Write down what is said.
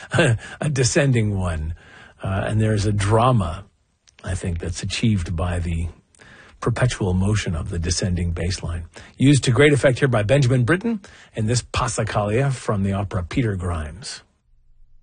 a descending one. And there's a drama, I think, that's achieved by the perpetual motion of the descending bass line. Used to great effect here by Benjamin Britten and this Passacaglia from the opera Peter Grimes.